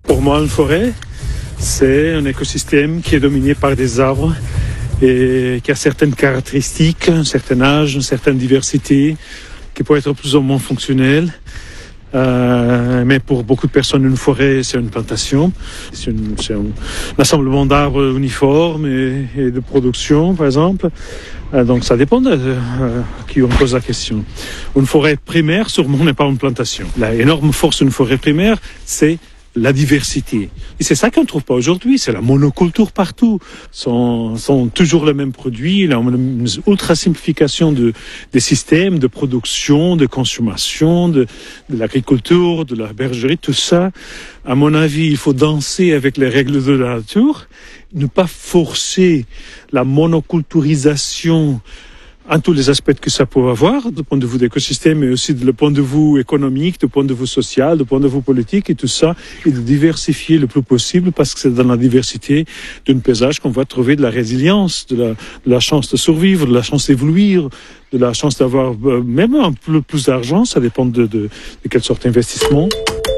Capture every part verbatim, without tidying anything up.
Pour moi, une forêt, c'est un écosystème qui est dominé par des arbres et qui a certaines caractéristiques, un certain âge, une certaine diversité, qui peut être plus ou moins fonctionnelle. Euh, mais pour beaucoup de personnes, une forêt, c'est une plantation. C'est, une, c'est un, un assemblement d'arbres uniformes et, et de production, par exemple. Euh, donc ça dépend de euh, qui on pose la question. Une forêt primaire, sûrement, n'est pas une plantation. La énorme force d'une forêt primaire, c'est la diversité. Et c'est ça qu'on ne trouve pas aujourd'hui, c'est la monoculture partout. Sont, sont toujours les mêmes produits, la une ultra simplification de, des systèmes de production, de consommation, de, de l'agriculture, de la bergerie, tout ça. À mon avis, il faut danser avec les règles de la nature, ne pas forcer la monoculturisation en tous les aspects que ça peut avoir, du point de vue d'écosystème, mais aussi du point de vue économique, du point de vue social, du point de vue politique et tout ça, et de diversifier le plus possible, parce que c'est dans la diversité d'un paysage qu'on va trouver de la résilience, de la, de la chance de survivre, de la chance d'évoluer, de la chance d'avoir euh, même un peu plus d'argent, ça dépend de, de, de quelle sorte d'investissement.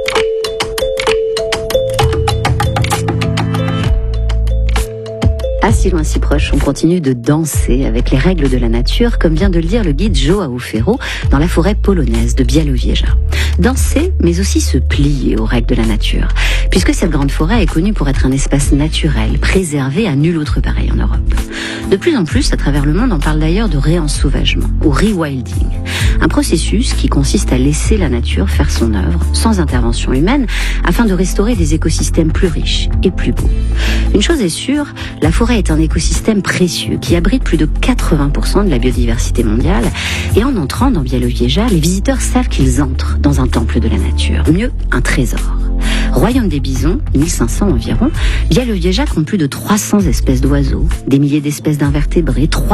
À si loin, si proche, on continue de danser avec les règles de la nature, comme vient de le dire le guide João Ferro dans la forêt polonaise de Białowieża. Danser, mais aussi se plier aux règles de la nature, puisque cette grande forêt est connue pour être un espace naturel, préservé à nul autre pareil en Europe. De plus en plus, à travers le monde, on parle d'ailleurs de réensauvagement, ou rewilding, un processus qui consiste à laisser la nature faire son œuvre, sans intervention humaine, afin de restaurer des écosystèmes plus riches et plus beaux. Une chose est sûre, la forêt est un écosystème précieux qui abrite plus de quatre-vingts pour cent de la biodiversité mondiale, et en entrant dans Białowieża, les visiteurs savent qu'ils entrent dans un temple de la nature, mieux, un trésor. Royaume des bisons, mille cinq cents environ, Białowieża compte plus de trois cents espèces d'oiseaux, des milliers d'espèces d'invertébrés,